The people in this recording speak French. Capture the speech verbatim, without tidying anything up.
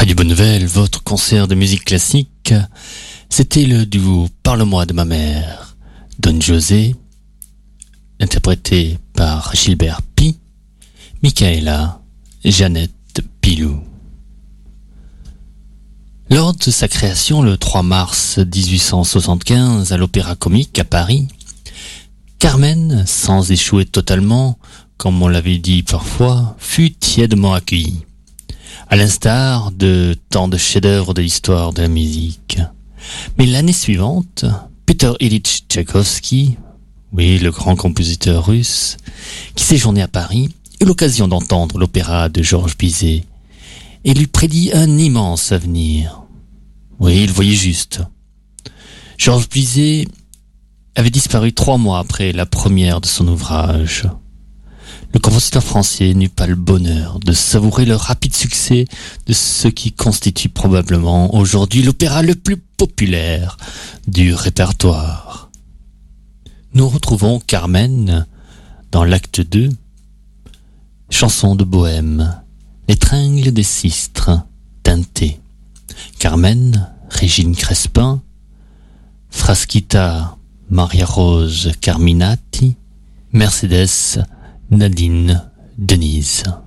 Radio Bonne Nouvelle, votre concert de musique classique, c'était le duo Parle-moi de ma mère, Don José, interprété par Gilbert Pi, Michaela, Jeannette Pilou. Lors de sa création le trois mars dix-huit cent soixante-quinze à l'Opéra Comique à Paris, Carmen, sans échouer totalement, comme on l'avait dit parfois, fut tièdement accueillie. À l'instar de tant de chefs-d'œuvre de l'histoire de la musique. Mais l'année suivante, Peter Ilyich Tchaïkovski, oui, le grand compositeur russe, qui séjournait à Paris, eut l'occasion d'entendre l'opéra de Georges Bizet et lui prédit un immense avenir. Oui, il voyait juste. Georges Bizet avait disparu trois mois après la première de son ouvrage. Le compositeur français n'eut pas le bonheur de savourer le rapide succès de ce qui constitue probablement aujourd'hui l'opéra le plus populaire du répertoire. Nous retrouvons Carmen dans l'acte deux, chanson de Bohème, les tringles des sistres teintées. Carmen, Régine Crespin, Frasquita, Maria Rose Carminati, Mercedes, Nadine Denise.